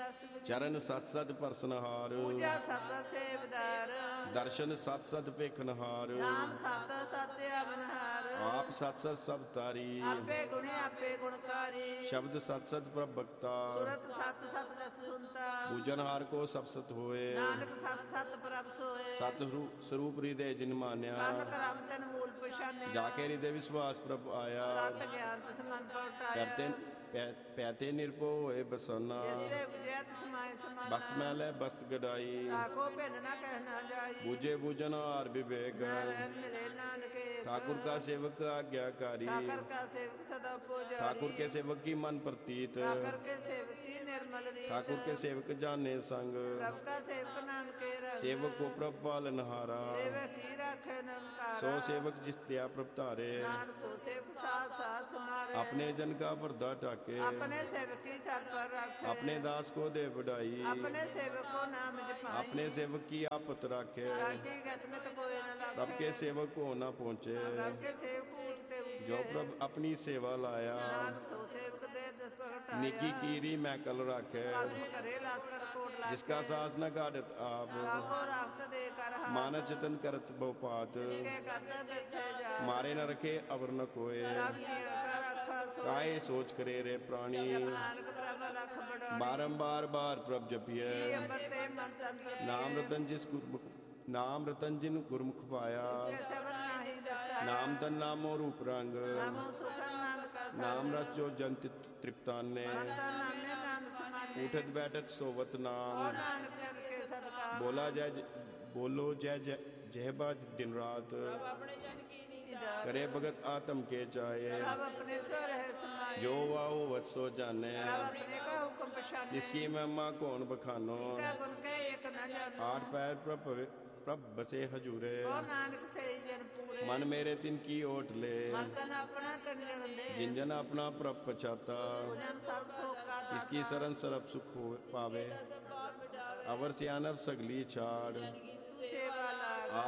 ਚਰਨ ਸਤ ਸਤ ਪਰਸਨਹਾਰ, ਪੂਜਾ ਸਤ ਸੇਵਦਾਰ, ਦਰਸ਼ਨ ਸਤ ਸਤ ਭੇਖਨਹਾਰ, ਨਾਮ ਸਤ ਸਤ ਅਵਨਹਾਰ, ਆਪ ਸਤ ਸਤ ਸਭ ਤਾਰੀ, ਆਪੇ ਗੁਣੇ ਆਪੇ ਗੁਣਕਾਰੀ, ਸ਼ਬਦ ਸਤ ਸਤ ਪ੍ਰਭ ਭਗਤਾ, ਸੁਰਤ ਸਤ ਸਤ ਜਸ ਸੁਨਤਾ, ਪੂਜਨਹਾਰ ਕੋ ਸਭ ਸਤ ਹੋਏ, ਨਾਨਕ ਸਤ ਸਤ ਪ੍ਰਭ ਸੋਏ, ਸਤ ਸਰੂਪ ਹਿਰਦੇ ਜਿਨ ਮਾਨਿਆ, ਕੰਨ ਕਰਮ ਤਨ ਮੂਲ ਪਛਾਨਿਆ, ਜਾ ਕੇ ਹਿਰਦੇ ਵਿਸ਼ਵਾਸ ਪ੍ਰਭ ਆਇਆ, ਤਤ ਗਿਆਨ ਤਿਸ ਮਨ ਪਉਟਾਇਆ, ਕਰਤੇ ਪੈਤੇ ਨਿਰਭਉ ਹੋਏ ਬਸਨਾ, ਜਿਸ ਤੇ ਬੁਝਿਆ ਤਿਸ ਮਾਇ ਸਮਾਨਾ, ਬਸਤ ਮੈਲੇ ਬਸਤ ਗਡਾਈ, ਤਾਕੋ ਭਿੰਨ ਨਾ ਕਹਿ ਨਾ ਜਾਈ, ਬੂਝੇ ਬੂਝਨਹਾਰ ਵਿਵੇਕ, ਨਾਰਾਇਣ ਮਿਲੇ ਨਾਨਕੇ, ठाकुर का सेवक आज्ञाकारी, ठाकुर का सेवक सदा पूजा, ठाकुर के सेवक की मन प्रतीत, ठाकुर के सेवक की निर्मल रीत, ठाकुर के सेवक जाने संग, प्रभु का सेवक नानके रंग, सेवक को प्रभ पालनहारा, सेवक ही राखे नमकारा, सो सेवक जिस दया प्रभ तारे, नानक सो सेवक साथ साथ समारे, अपने जन का पर्दा टाके, अपने सेवक की सर पर रखे, अपने दास को दे बढ़ाई, अपने सेवक को नाम जपाई, अपने सेवक की आपत राखे, ताकि गत में तो कोई न लागे, प्रभ के सेवक को न पहुँचे, प्रभु के सेवक ऊंचते ऊंचे, जो प्रभ अपनी सेवा लाया, नानक सो सेवक दे दस प्रगटाया, निकी कीरी मैकल राखे, भस्म करे लास्कर कोट लाके, जिसका सास न गाड़त आप, ताको राखत दे कर हाथ, मानस जतन करत बहुपात, के करते बिरथे जा, मारे न रखे अवर न कोय, सब जीव का रखा सो, काहे सोच करे रे प्राणी, नानक प्रभ लख बड़ाई, बारंबार बार प्रभ जपिए, ये बते मन तंत्र, नाम रतन जिस गुरमुख, नाम रतन जिन गुरमुख पाया, के शब्द नाही दस्ताया, नाम तन नामो रूप रंग, नामो सुखन नाम का नाम रस जो जन तृप्तान्य, नामे नाम समाने, उठत बैठत सोवत और नाम, नानक करके सदका, बोला बोलो जय जय जय बाज दिन रात, अपने जन की नींदा, करे भगत आत्म के चाहे, प्रभ अपने स्वर है समाये, जो वाहो वत्सो जाने, प्रभ अपने का हुक्म पछाने, जिसकी महिमा कौन बखानो, इसका गुण के एक न जानो, आठ पैर प्रभ बसे हजूरे, और नानक से जन पूरे, मन मेरे तिन की ओट ले, मन तन अपना तन जन दे, जिन जन अपना प्रभ पछाता, जन सर्व भोग का दाता, इसकी शरण सरब सुख हो पावे, अवर सियानब सगली छाड़,